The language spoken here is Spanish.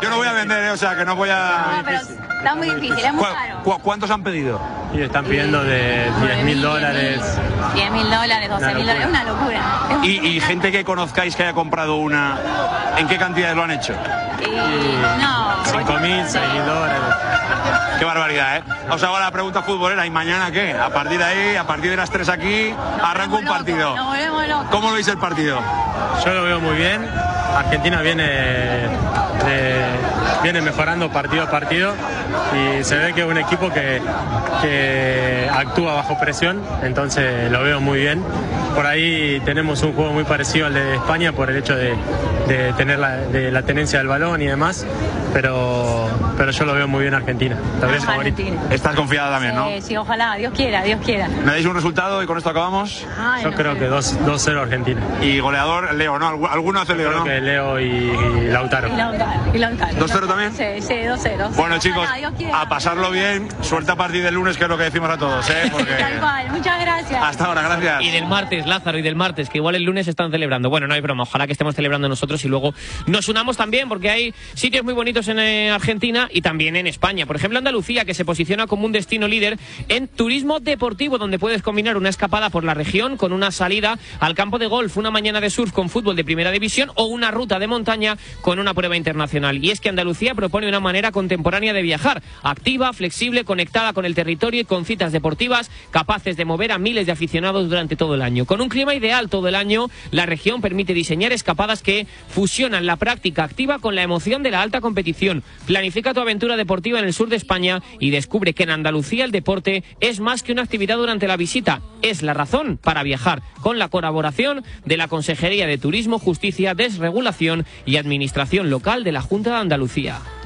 yo no voy a vender, o sea, que no voy a... No, pero está muy difícil, es muy caro. ¿Cuántos han pedido? Y están pidiendo de $10.000. $10.000, $12.000, es una locura. ¿Y gente que conozcáis que haya comprado una, en qué cantidades lo han hecho? No. 5.000, $6.000. Qué barbaridad, ¿eh? Os hago la pregunta futbolera, ¿y mañana qué? A partir de ahí, a parir de las 3 aquí, arranca un partido. Nos volvemos locos. ¿Cómo lo veis el partido? Yo lo veo muy bien. Argentina viene mejorando partido a partido y se ve que es un equipo que actúa bajo presión, entonces lo veo muy bien. Por ahí tenemos un juego muy parecido al de España por el hecho de tener la tenencia del balón y demás, pero yo lo veo muy bien Argentina. Tal vez favorito. Estás confiada también, ¿no? Sí, ojalá, Dios quiera, Dios quiera. ¿Me dais un resultado y con esto acabamos? Yo creo que 2-0 Argentina. Y goleador, Leo, ¿no? ¿Alguno hace Leo, no? Creo que Leo y Lautaro. Y Lautaro. ¿2-0 también? Sí, 2-0. Bueno, chicos, a pasarlo bien. Suelta a partir del lunes, que es lo que decimos a todos, ¿eh? Porque... Tal cual, muchas gracias. Hasta ahora, gracias. Y del martes, Lázaro, y del martes, que igual el lunes están celebrando. Bueno, no hay broma, ojalá que estemos celebrando nosotros y luego nos unamos también, porque hay sitios muy bonitos en Argentina y también en España. Por ejemplo, Andalucía, que se posiciona como un destino líder en turismo deportivo, donde puedes combinar una escapada por la región con una salida al campo de golf, una mañana de surf con fútbol de primera división o una ruta de montaña con una prueba internacional. Y es que Andalucía propone una manera contemporánea de viajar, activa, flexible, conectada con el territorio y con citas deportivas capaces de mover a miles de aficionados durante todo el año. Con un clima ideal todo el año, la región permite diseñar escapadas que fusionan la práctica activa con la emoción de la alta competición. Planifica tu aventura deportiva en el sur de España y descubre que en Andalucía el deporte es más que una actividad durante la visita, es la razón para viajar, con la colaboración de la Consejería de Turismo, Justicia, Desregulación y Administración Local de la Junta de Andalucía.